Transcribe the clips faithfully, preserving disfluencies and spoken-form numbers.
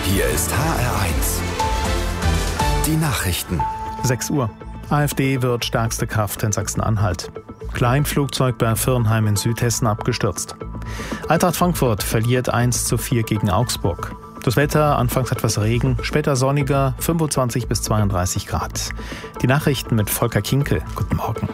Hier ist H R eins. Die Nachrichten. sechs Uhr. AfD wird stärkste Kraft in Sachsen-Anhalt. Kleinflugzeug bei Firnheim in Südhessen abgestürzt. Eintracht Frankfurt verliert eins zu vier gegen Augsburg. Das Wetter, anfangs etwas Regen, später sonniger, fünfundzwanzig bis zweiunddreißig Grad. Die Nachrichten mit Volker Kinkel. Guten Morgen.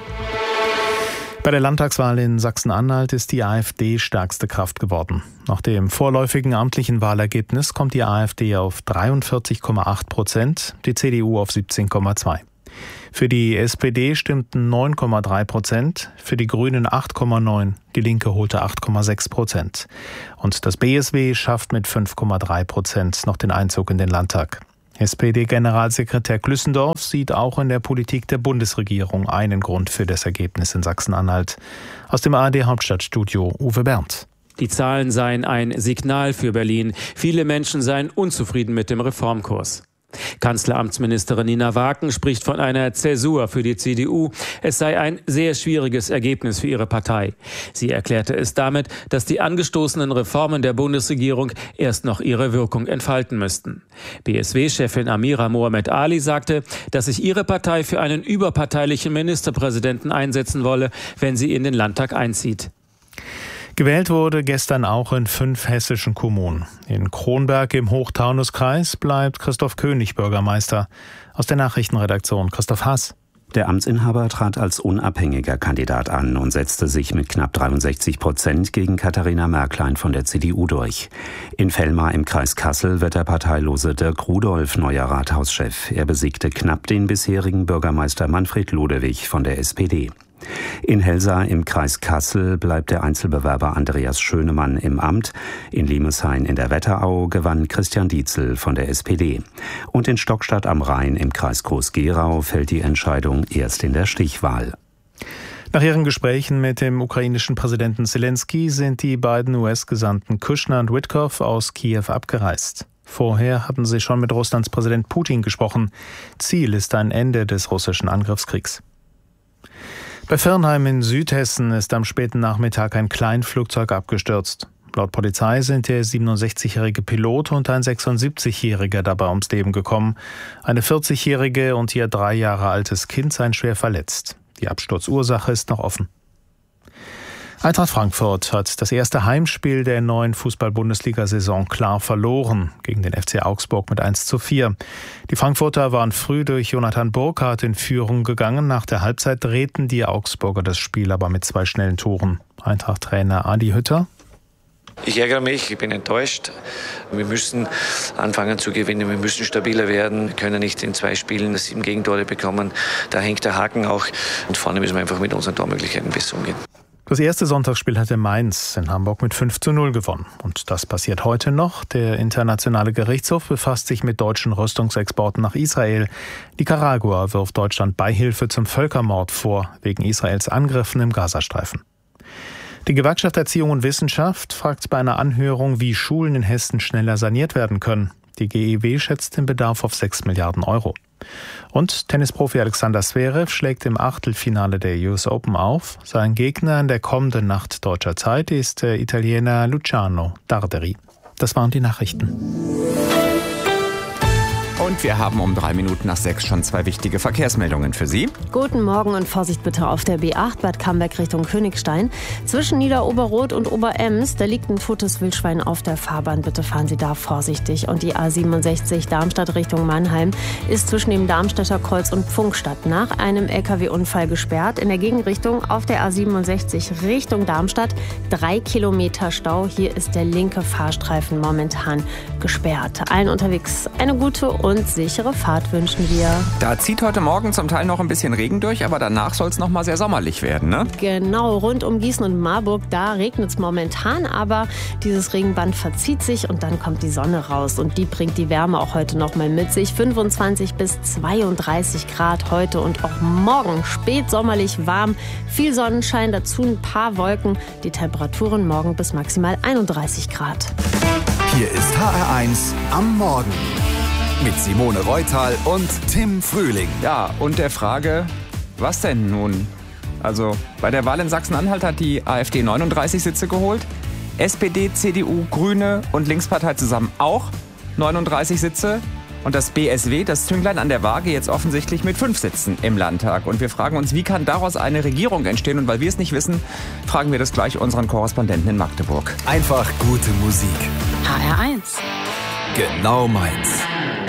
Bei der Landtagswahl in Sachsen-Anhalt ist die AfD stärkste Kraft geworden. Nach dem vorläufigen amtlichen Wahlergebnis kommt die AfD auf dreiundvierzig Komma acht Prozent, die C D U auf siebzehn Komma zwei. Für die S P D stimmten neun Komma drei Prozent, für die Grünen acht Komma neun, die Linke holte acht Komma sechs Prozent. Und das B S W schafft mit fünf Komma drei Prozent noch den Einzug in den Landtag. S P D-Generalsekretär Glüssendorf sieht auch in der Politik der Bundesregierung einen Grund für das Ergebnis in Sachsen-Anhalt. Aus dem A R D-Hauptstadtstudio Uwe Berndt. Die Zahlen seien ein Signal für Berlin. Viele Menschen seien unzufrieden mit dem Reformkurs. Kanzleramtsministerin Nina Waken spricht von einer Zäsur für die C D U. Es sei ein sehr schwieriges Ergebnis für ihre Partei. Sie erklärte es damit, dass die angestoßenen Reformen der Bundesregierung erst noch ihre Wirkung entfalten müssten. B S W-Chefin Amira Mohamed Ali sagte, dass sich ihre Partei für einen überparteilichen Ministerpräsidenten einsetzen wolle, wenn sie in den Landtag einzieht. Gewählt wurde gestern auch in fünf hessischen Kommunen. In Kronberg im Hochtaunuskreis bleibt Christoph König Bürgermeister. Aus der Nachrichtenredaktion Christoph Haas. Der Amtsinhaber trat als unabhängiger Kandidat an und setzte sich mit knapp dreiundsechzig Prozent gegen Katharina Märklein von der C D U durch. In Vellmar im Kreis Kassel wird der parteilose Dirk Rudolph neuer Rathauschef. Er besiegte knapp den bisherigen Bürgermeister Manfred Ludewig von der S P D. In Helsa im Kreis Kassel bleibt der Einzelbewerber Andreas Schönemann im Amt. In Limeshain in der Wetterau gewann Christian Dietzel von der S P D. Und in Stockstadt am Rhein im Kreis Groß-Gerau fällt die Entscheidung erst in der Stichwahl. Nach ihren Gesprächen mit dem ukrainischen Präsidenten Zelensky sind die beiden U S-Gesandten Kushner und Witkow aus Kiew abgereist. Vorher hatten sie schon mit Russlands Präsident Putin gesprochen. Ziel ist ein Ende des russischen Angriffskriegs. Bei Firnheim in Südhessen ist am späten Nachmittag ein Kleinflugzeug abgestürzt. Laut Polizei sind der siebenundsechzigjährige Pilot und ein sechsundsiebzigjähriger dabei ums Leben gekommen. Eine vierzigjährige und ihr drei Jahre altes Kind seien schwer verletzt. Die Absturzursache ist noch offen. Eintracht Frankfurt hat das erste Heimspiel der neuen Fußball-Bundesliga-Saison klar verloren gegen den F C Augsburg mit eins zu vier. Die Frankfurter waren früh durch Jonathan Burkhardt in Führung gegangen. Nach der Halbzeit drehten die Augsburger das Spiel aber mit zwei schnellen Toren. Eintracht-Trainer Adi Hütter. Ich ärgere mich, ich bin enttäuscht. Wir müssen anfangen zu gewinnen, wir müssen stabiler werden. Wir können nicht in zwei Spielen sieben Gegentore bekommen. Da hängt der Haken auch. Und vorne müssen wir einfach mit unseren Tormöglichkeiten besser umgehen. Das erste Sonntagsspiel hatte Mainz in Hamburg mit fünf zu null gewonnen. Und das passiert heute noch. Der Internationale Gerichtshof befasst sich mit deutschen Rüstungsexporten nach Israel. Nicaragua wirft Deutschland Beihilfe zum Völkermord vor, wegen Israels Angriffen im Gazastreifen. Die Gewerkschaft Erziehung und Wissenschaft fragt bei einer Anhörung, wie Schulen in Hessen schneller saniert werden können. Die G E W schätzt den Bedarf auf sechs Milliarden Euro. Und Tennisprofi Alexander Zverev schlägt im Achtelfinale der U S Open auf. Sein Gegner in der kommenden Nacht deutscher Zeit ist der Italiener Luciano Darderi. Das waren die Nachrichten. Und wir haben um drei Minuten nach sechs schon zwei wichtige Verkehrsmeldungen für Sie. Guten Morgen und Vorsicht bitte auf der B acht Bad Camberg Richtung Königstein. Zwischen Niederoberroth und Oberems, da liegt ein totes Wildschwein auf der Fahrbahn. Bitte fahren Sie da vorsichtig. Und die A siebenundsechzig Darmstadt Richtung Mannheim ist zwischen dem Darmstädter Kreuz und Pfungstadt nach einem L K W-Unfall gesperrt. In der Gegenrichtung auf der A siebenundsechzig Richtung Darmstadt drei Kilometer Stau. Hier ist der linke Fahrstreifen momentan gesperrt. Allen unterwegs eine gute und sichere Fahrt wünschen wir. Da zieht heute Morgen zum Teil noch ein bisschen Regen durch, aber danach soll es noch mal sehr sommerlich werden, ne? Genau, rund um Gießen und Marburg, da regnet es momentan, aber dieses Regenband verzieht sich und dann kommt die Sonne raus und die bringt die Wärme auch heute noch mal mit sich. fünfundzwanzig bis zweiunddreißig Grad heute und auch morgen spätsommerlich warm, viel Sonnenschein, dazu ein paar Wolken, die Temperaturen morgen bis maximal einunddreißig Grad. Hier ist H R eins am Morgen. Mit Simone Reutal und Tim Frühling. Ja, und der Frage, was denn nun? Also, bei der Wahl in Sachsen-Anhalt hat die AfD neununddreißig Sitze geholt, S P D, C D U, Grüne und Linkspartei zusammen auch neununddreißig Sitze. Und das B S W, das Zünglein an der Waage, jetzt offensichtlich mit fünf Sitzen im Landtag. Und wir fragen uns, wie kann daraus eine Regierung entstehen? Und weil wir es nicht wissen, fragen wir das gleich unseren Korrespondenten in Magdeburg. Einfach gute Musik. H R eins. Genau meins.